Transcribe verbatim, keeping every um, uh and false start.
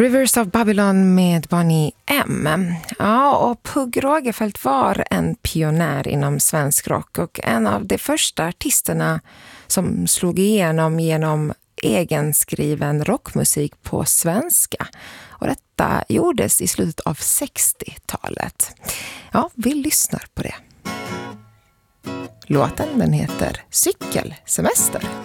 Rivers of Babylon med Bonnie M. Ja, och Pugh Rogefeldt var en pionjär inom svensk rock och en av de första artisterna som slog igenom genom egenskriven rockmusik på svenska. Och detta gjordes i slutet av sextiotalet. Ja, vi lyssnar på det. Låten den heter Cykelsemester.